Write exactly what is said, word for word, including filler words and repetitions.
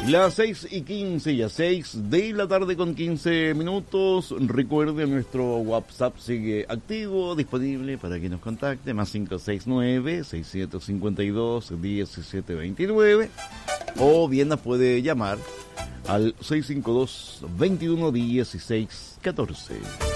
Las seis y quince y a seis de la tarde con quince minutos. Recuerde, nuestro WhatsApp sigue activo, disponible para que nos contacte, más cinco seis nueve, seiscientos cincuenta y dos, diecisiete veintinueve, o bien nos puede llamar al seis cinco dos, veintiuno dieciséis catorce.